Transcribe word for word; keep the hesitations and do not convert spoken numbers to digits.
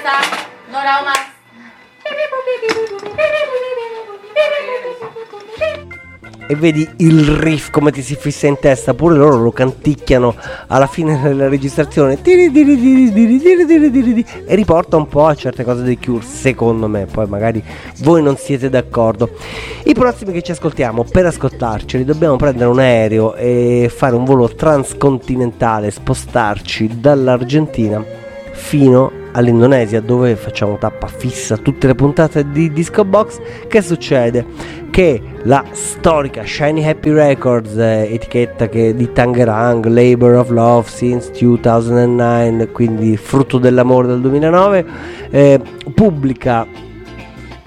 casa, no la hago más. E vedi il riff come ti si fissa in testa, pure loro lo canticchiano alla fine della registrazione e riporta un po' a certe cose dei Cure, secondo me. Poi magari voi non siete d'accordo. I prossimi che ci ascoltiamo, per ascoltarceli dobbiamo prendere un aereo e fare un volo transcontinentale, spostarci dall'Argentina fino all'Indonesia, dove facciamo tappa fissa tutte le puntate di Disco Box. Che succede? Che la storica Shiny Happy Records, eh, etichetta che di Tangerang, Labor of Love since duemilanove, quindi frutto dell'amore del duemilanove, eh, pubblica